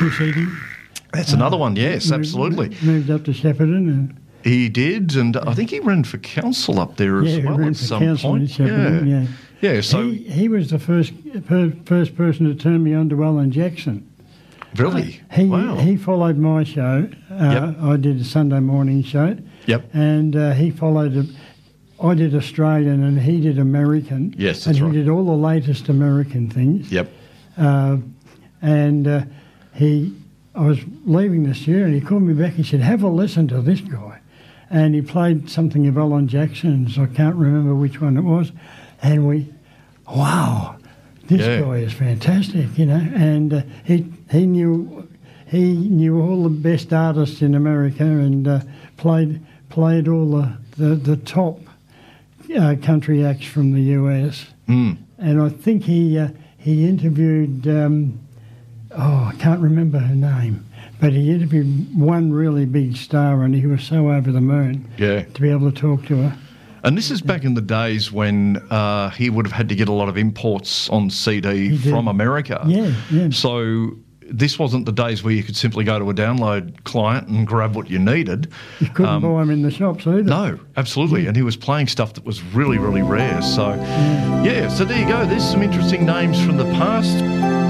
Chris Eating. That's another one, yes, absolutely. Moved up to Shepparton. And he did, and I think he ran for council up there as well ran at for some council point. in Shepparton, yeah. Yeah, so... He was the first person to turn me on to Alan Jackson. Really? Wow. He followed my show. I did a Sunday morning show. Yep. And he followed... I did Australian and he did American. Yes, that's right. right. And he did all the latest American things. Yep. I was leaving the studio and he called me back. He said, have a listen to this guy. And he played something of Alan Jackson's. I can't remember which one it was. And wow, this guy is fantastic, you know. And he knew all the best artists in America and played all the top country acts from the US. Mm. And I think he interviewed, I can't remember her name, but he interviewed one really big star and he was so over the moon to be able to talk to her. And this is back in the days when he would have had to get a lot of imports on CD from America. Yeah. So this wasn't the days where you could simply go to a download client and grab what you needed. You couldn't buy them in the shops either. No, absolutely. And he was playing stuff that was really, really rare. So, so there you go. There's some interesting names from the past.